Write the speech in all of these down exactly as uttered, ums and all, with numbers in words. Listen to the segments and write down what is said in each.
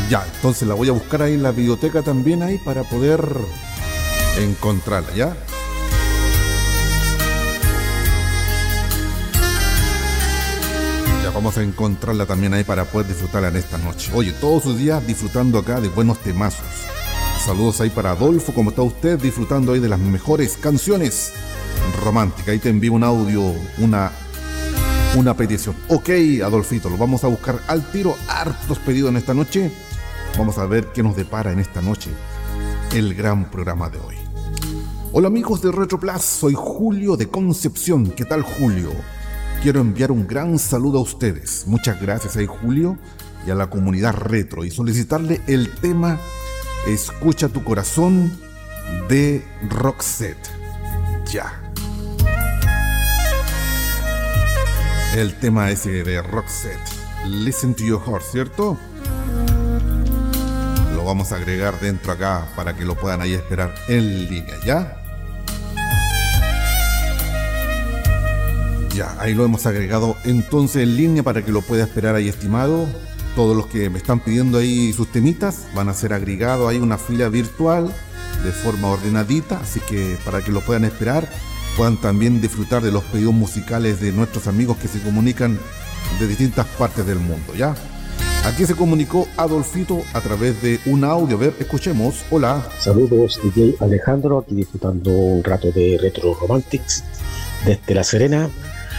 Ya, entonces la voy a buscar ahí en la biblioteca también ahí para poder encontrarla, ¿ya? Ya vamos a encontrarla también ahí para poder disfrutarla en esta noche. Oye, todos sus días disfrutando acá de buenos temazos. Saludos ahí para Adolfo, ¿cómo está usted? Disfrutando ahí de las mejores canciones románticas. Ahí te envío un audio, una... una petición. Ok, Adolfito, lo vamos a buscar al tiro. Hartos pedidos en esta noche. Vamos a ver qué nos depara en esta noche el gran programa de hoy. Hola amigos de Retro Plus, soy Julio de Concepción. ¿Qué tal, Julio? Quiero enviar un gran saludo a ustedes. Muchas gracias a Julio y a la comunidad retro y solicitarle el tema Escucha tu corazón de Roxette. Ya. El tema ese de Roxette, Listen to Your Heart, ¿cierto? Lo vamos a agregar dentro acá para que lo puedan ahí esperar en línea, ¿ya? Ya, ahí lo hemos agregado entonces en línea para que lo pueda esperar ahí, estimado. Todos los que me están pidiendo ahí sus temitas van a ser agregados ahí una fila virtual de forma ordenadita, así que para que lo puedan esperar, puedan también disfrutar de los pedidos musicales de nuestros amigos que se comunican de distintas partes del mundo, ¿ya? Aquí se comunicó Adolfito a través de un audio. A ver, escuchemos. Hola. Saludos, D J Alejandro, aquí disfrutando un rato de Retro Romantics desde La Serena.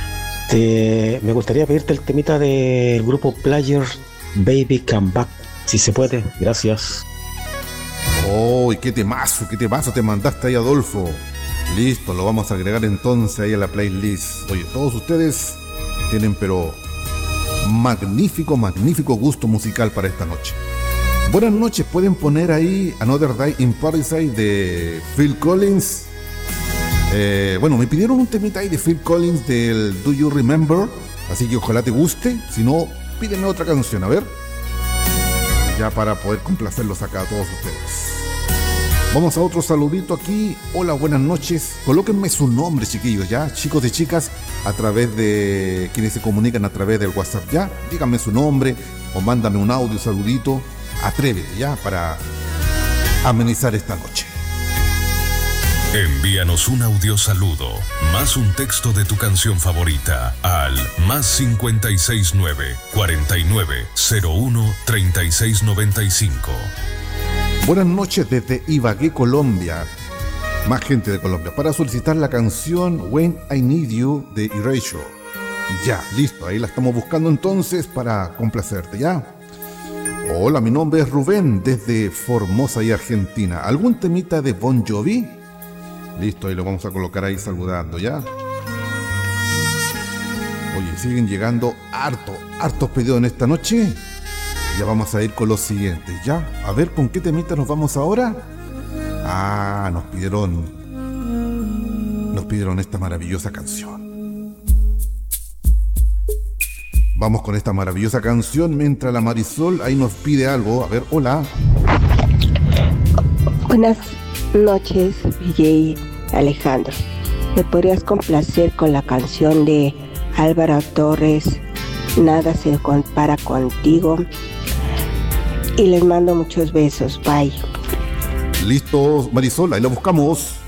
Te, me gustaría pedirte el temita del grupo Player, Baby Come Back, si se puede. Gracias. Oh, y qué temazo, qué temazo te mandaste ahí, Adolfo. Listo, lo vamos a agregar entonces ahí a la playlist. Oye, todos ustedes tienen pero magnífico, magnífico gusto musical para esta noche. Buenas noches, pueden poner ahí Another Day in Paradise de Phil Collins. Eh, bueno, me pidieron un temita ahí de Phil Collins del Do You Remember, así que ojalá te guste. Si no, pídeme otra canción, a ver, ya para poder complacerlos acá a todos ustedes. Vamos a otro saludito aquí. Hola, buenas noches. Colóquenme su nombre, chiquillos, ya, chicos y chicas, a través de quienes se comunican a través del WhatsApp, ya. Díganme su nombre o mándame un audio, saludito. Atrévete, ya, para amenizar esta noche. Envíanos un audio saludo, más un texto de tu canción favorita al más cincuenta y seis nueve, cuarenta y nueve, cero uno, treinta y seis noventa y cinco. Buenas noches desde Ibagué, Colombia. Más gente de Colombia. Para solicitar la canción When I Need You de Erasure. Ya, listo. Ahí la estamos buscando entonces para complacerte, ¿ya? Hola, mi nombre es Rubén desde Formosa y Argentina. ¿Algún temita de Bon Jovi? Listo, ahí lo vamos a colocar ahí saludando, ¿ya? Oye, siguen llegando harto, hartos pedidos en esta noche. Ya vamos a ir con los siguientes, ¿ya? A ver, ¿con qué temita nos vamos ahora? Ah, nos pidieron... Nos pidieron esta maravillosa canción. Vamos con esta maravillosa canción mientras la Marisol ahí nos pide algo. A ver, hola. Buenas noches, D J Alejandro. ¿Me podrías complacer con la canción de Álvaro Torres, Nada se compara contigo? Y les mando muchos besos. Bye. Listo, Marisol, ahí lo buscamos.